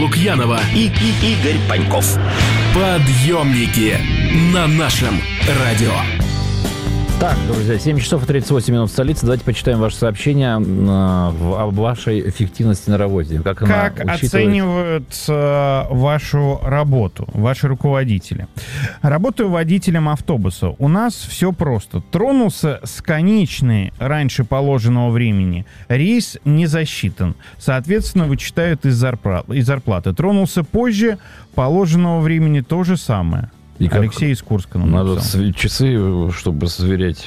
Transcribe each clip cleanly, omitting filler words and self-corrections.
Лукьянова и Игорь Паньков. Подъемники на нашем радио. Так, друзья, 7 часов и 38 минут в столице. Давайте почитаем ваше сообщение об вашей эффективности на работе. Как оценивают вашу работу, ваши руководители? Работаю водителем автобуса. У нас все просто. Тронулся с конечной раньше положенного времени. Рейс не засчитан. Соответственно, вычитают из зарплаты. Тронулся позже положенного времени, то же самое. Алексей из Курска. Надо часы, чтобы сверять.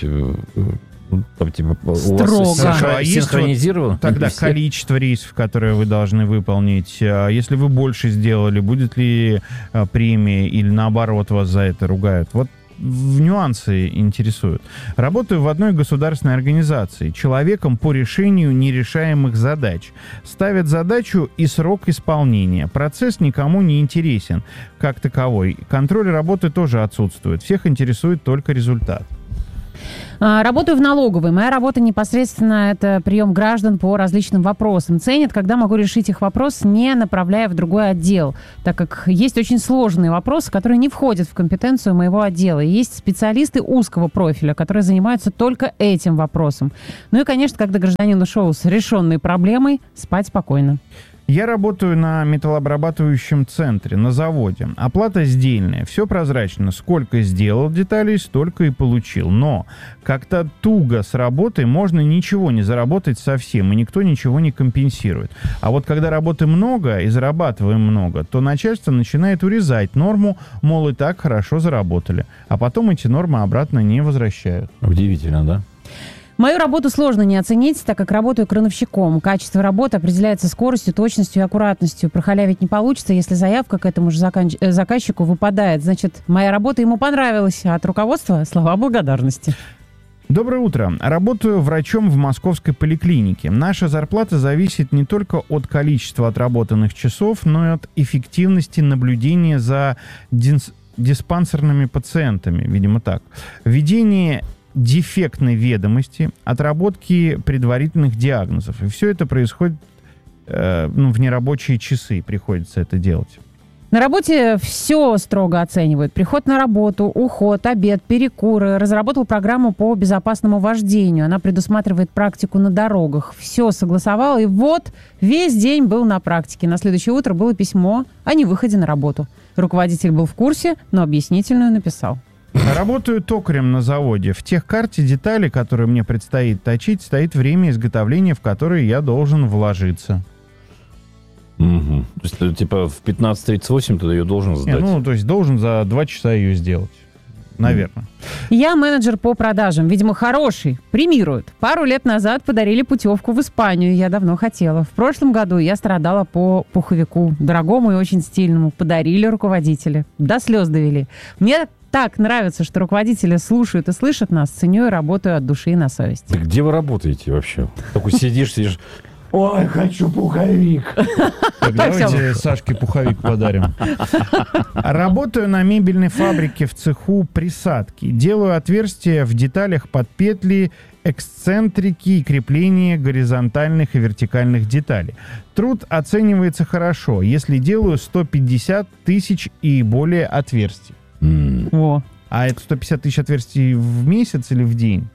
Типа, строго. У вас синхронизировано? Тогда количество рейсов, которые вы должны выполнить. Если вы больше сделали, будет ли премия или наоборот вас за это ругают? Вот в нюансы интересуют. Работаю в одной государственной организации. Человеком по решению нерешаемых задач. Ставят задачу и срок исполнения. Процесс никому не интересен как таковой. Контроль работы тоже отсутствует. Всех интересует только результат. Работаю в налоговой. Моя работа непосредственно это прием граждан по различным вопросам. Ценят, когда могу решить их вопрос, не направляя в другой отдел, так как есть очень сложные вопросы, которые не входят в компетенцию моего отдела. И есть специалисты узкого профиля, которые занимаются только этим вопросом. Ну и, конечно, когда гражданин ушел с решенной проблемой, спать спокойно. Я работаю на металлообрабатывающем центре, на заводе. Оплата сдельная, все прозрачно. Сколько сделал деталей, столько и получил. Но как-то туго с работой, можно ничего не заработать совсем, и никто ничего не компенсирует. А вот когда работы много и зарабатываем много, то начальство начинает урезать норму, мол, и так хорошо заработали. А потом эти нормы обратно не возвращают. Удивительно, да? Мою работу сложно не оценить, так как работаю крановщиком. Качество работы определяется скоростью, точностью и аккуратностью. Прохалявить не получится, если заявка к этому же заказчику выпадает. Значит, моя работа ему понравилась, а от руководства слова благодарности. Доброе утро. Работаю врачом в московской поликлинике. Наша зарплата зависит не только от количества отработанных часов, но и от эффективности наблюдения за диспансерными пациентами, видимо так. Ведение дефектной ведомости, отработки предварительных диагнозов. И все это происходит в нерабочие часы, приходится это делать. На работе все строго оценивают. Приход на работу, уход, обед, перекуры. Разработал программу по безопасному вождению. Она предусматривает практику на дорогах. Все согласовал, и вот весь день был на практике. На следующее утро было письмо о невыходе на работу. Руководитель был в курсе, но объяснительную написал. Работаю токарем на заводе. В техкарте детали, которые мне предстоит точить, стоит время изготовления, в которое я должен вложиться. Угу. То есть, типа, в 15:38 ты ее должен сдать? То есть должен за 2 часа ее сделать. Наверное. Я менеджер по продажам. Видимо, хороший. Премируют. Пару лет назад подарили путевку в Испанию. Я давно хотела. В прошлом году я страдала по пуховику. Дорогому и очень стильному. Подарили руководители. До слез довели. Мне так нравится, что руководители слушают и слышат нас. Ценю и работаю от души и на совесть. Да где вы работаете вообще? Такой сидишь. Ой, хочу пуховик. Давайте Сашке пуховик подарим. Работаю на мебельной фабрике в цеху присадки. Делаю отверстия в деталях под петли, эксцентрики и крепления горизонтальных и вертикальных деталей. Труд оценивается хорошо, если делаю 150 тысяч и более отверстий. О. А это 150 тысяч отверстий в месяц или в день?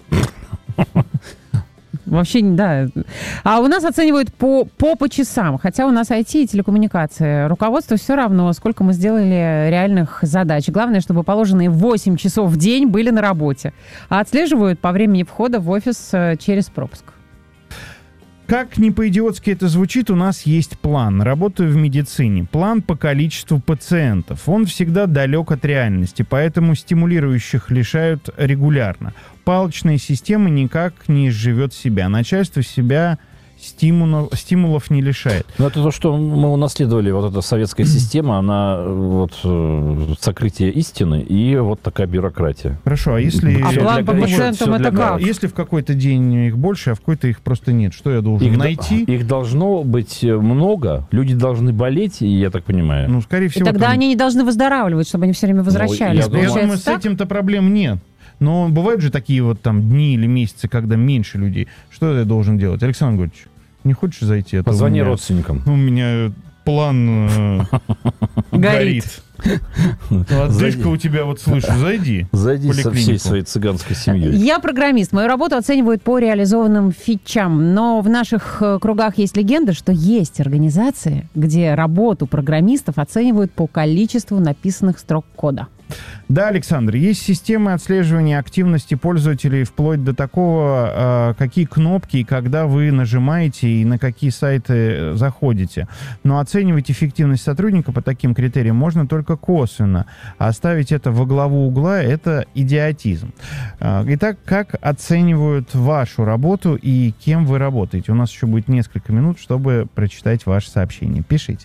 Вообще, да. А у нас оценивают по часам. Хотя у нас IT и телекоммуникации. Руководству все равно, сколько мы сделали реальных задач. Главное, чтобы положенные 8 часов в день были на работе. А отслеживают по времени входа в офис через пропуск. Как ни по-идиотски это звучит, у нас есть план. Работаю в медицине. План по количеству пациентов. Он всегда далек от реальности, поэтому стимулирующих лишают регулярно. Палочная система никак не изживет себя. Начальство себя стимулов не лишает. Ну, это то, что мы унаследовали, вот эта советская система, она вот сокрытие истины и вот такая бюрократия. Хорошо, а если... А план по пациентам это как? Если в какой-то день их больше, а в какой-то их просто нет, что я должен найти? Их должно быть много, люди должны болеть, я так понимаю. Ну, скорее всего... И тогда они не должны выздоравливать, чтобы они все время возвращались. Я думаю, с этим-то проблем нет. Но бывают же такие вот там дни или месяцы, когда меньше людей. Что я должен делать? Александр Григорьевич, не хочешь зайти? Позвони родственникам. У меня план горит. Отдышка у тебя, вот слышу, зайди. Зайди со всей своей цыганской семьей. Я программист. Мою работу оценивают по реализованным фичам. Но в наших кругах есть легенда, что есть организации, где работу программистов оценивают по количеству написанных строк кода. Да, Александр, есть системы отслеживания активности пользователей вплоть до такого, какие кнопки и когда вы нажимаете и на какие сайты заходите. Но оценивать эффективность сотрудника по таким критериям можно только косвенно. А оставить это во главу угла – это идиотизм. Итак, как оценивают вашу работу и кем вы работаете? У нас еще будет несколько минут, чтобы прочитать ваши сообщения. Пишите.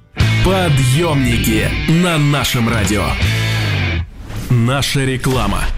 Подъемники на нашем радио. Наша реклама.